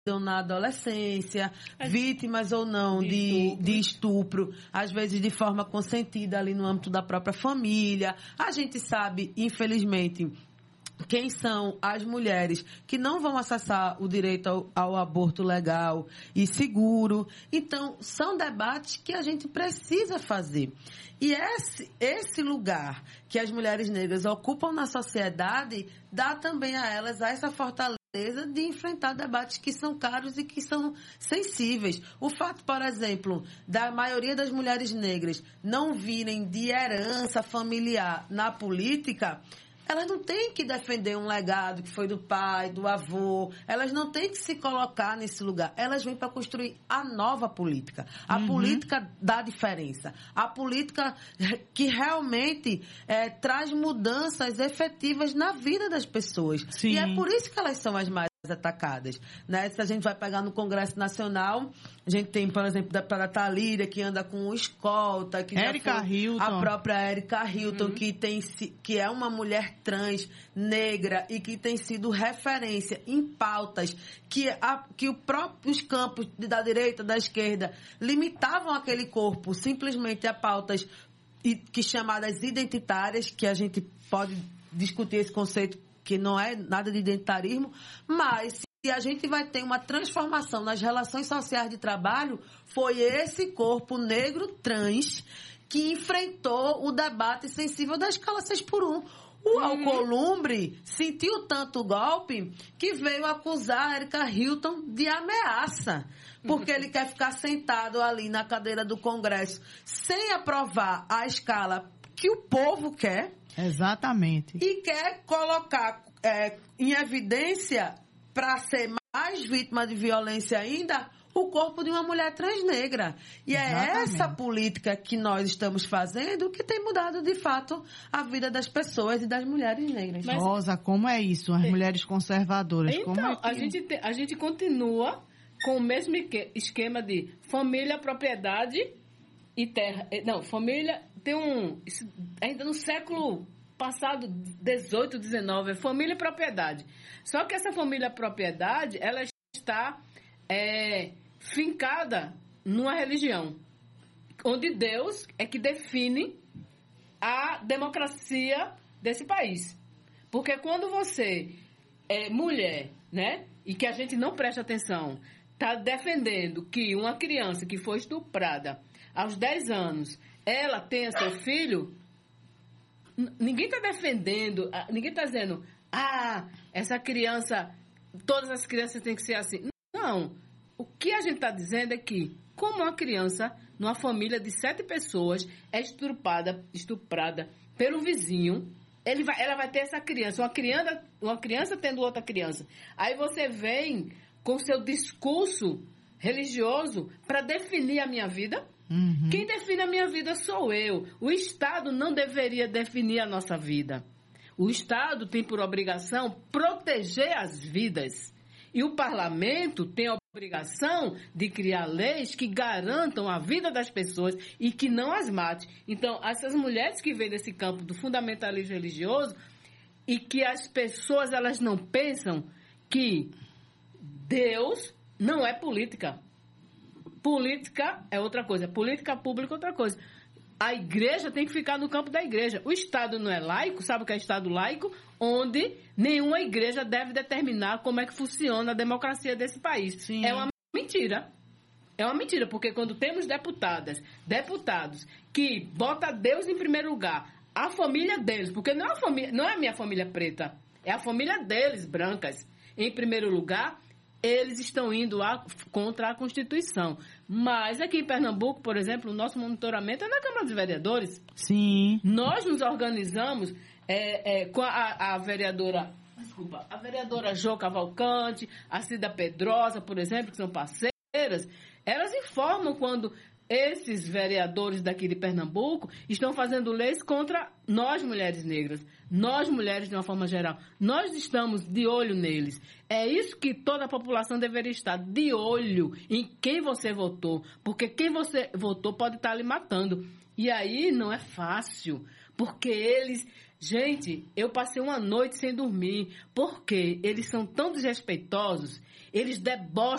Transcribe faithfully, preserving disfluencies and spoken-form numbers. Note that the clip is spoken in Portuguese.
na adolescência, vítimas ou não de, de estupro, às vezes de forma consentida ali no âmbito da própria família. A gente sabe, infelizmente, quem são as mulheres que não vão acessar o direito ao, ao aborto legal e seguro. Então, são debates que a gente precisa fazer. E esse, esse lugar que as mulheres negras ocupam na sociedade dá também a elas essa fortaleza de enfrentar debates que são caros e que são sensíveis. O fato, por exemplo, da maioria das mulheres negras não virem de herança familiar na política, elas não têm que defender um legado que foi do pai, do avô. Elas não têm que se colocar nesse lugar. Elas vêm para construir a nova política. A uhum. política da diferença. A política que realmente é, traz mudanças efetivas na vida das pessoas. Sim. E é por isso que elas são as mais atacadas, né? Se a gente vai pegar no Congresso Nacional, a gente tem, por exemplo, da para Talíria, que anda com o escolta, que Érica Hilton. A própria Érica Hilton, uhum. que tem que é uma mulher trans, negra, e que tem sido referência em pautas que, a, que o próprio, os campos da direita, da esquerda, limitavam aquele corpo simplesmente a pautas que chamadas identitárias, que a gente pode discutir esse conceito, que não é nada de identitarismo, mas se a gente vai ter uma transformação nas relações sociais de trabalho, foi esse corpo negro trans que enfrentou o debate sensível da escala seis por um. O hum. Alcolumbre sentiu tanto o golpe que veio acusar a Érica Hilton de ameaça, porque ele quer ficar sentado ali na cadeira do Congresso sem aprovar a escala que o povo quer. Exatamente. E quer colocar é, em evidência, para ser mais vítima de violência ainda, o corpo de uma mulher transnegra. E Exatamente. É essa política que nós estamos fazendo que tem mudado, de fato, a vida das pessoas e das mulheres negras. Mas, Rosa, como é isso? As é. mulheres conservadoras, então, como é que... a gente, te, a gente continua com o mesmo esquema de família, propriedade e terra. Não, família tem um... Ainda no século passado, dezoito, dezenove, é família e propriedade. Só que essa família e propriedade, ela está é, fincada numa religião, onde Deus é que define a democracia desse país. Porque quando você é mulher, né, e que a gente não presta atenção, está defendendo que uma criança que foi estuprada aos dez anos, ela tenha seu filho, ninguém está defendendo, ninguém está dizendo, ah, essa criança, todas as crianças têm que ser assim. Não. O que a gente está dizendo é que, como uma criança, numa família de sete pessoas, é estuprada, estuprada pelo vizinho, ele vai, ela vai ter essa criança, uma criança, uma criança tendo outra criança. Aí você vem com seu discurso religioso para definir a minha vida. Uhum. Quem define a minha vida sou eu. O Estado não deveria definir a nossa vida. O Estado tem por obrigação proteger as vidas. E o Parlamento tem a obrigação de criar leis que garantam a vida das pessoas e que não as mate. Então, essas mulheres que vêm desse campo do fundamentalismo religioso e que as pessoas elas não pensam que Deus não é política. Política é outra coisa. Política pública é outra coisa. A igreja tem que ficar no campo da igreja. O Estado não é laico, sabe o que é Estado laico? Onde nenhuma igreja deve determinar como é que funciona a democracia desse país. Sim. É uma mentira. É uma mentira, porque quando temos deputadas, deputados que botam Deus em primeiro lugar, a família deles, porque não é a, família, não é a minha família preta, é a família deles, brancas, em primeiro lugar, eles estão indo a, contra a Constituição. Mas aqui em Pernambuco, por exemplo, o nosso monitoramento é na Câmara dos Vereadores. Sim. Nós nos organizamos é, é, com a, a vereadora, desculpa, a vereadora Jô Cavalcante, a Cida Pedrosa, por exemplo, que são parceiras. Elas informam quando esses vereadores daqui de Pernambuco estão fazendo leis contra nós, mulheres negras, nós, mulheres de uma forma geral. Nós estamos de olho neles. É isso que toda a população deveria estar, de olho em quem você votou, porque quem você votou pode estar lhe matando. E aí não é fácil, Porque eles... Gente, eu passei uma noite sem dormir. Porque eles são tão desrespeitosos, eles debocham